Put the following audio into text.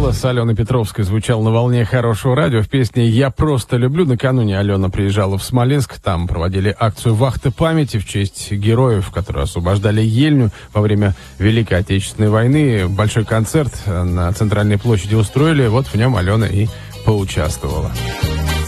Голос Алены Петровской звучал на волне хорошего радио в песне «Я просто люблю». Накануне Алена приезжала в Смоленск. Там проводили акцию «Вахта памяти» в честь героев, которые освобождали Ельню во время Великой Отечественной войны. Большой концерт на Центральной площади устроили. Вот в нем Алена и поучаствовала.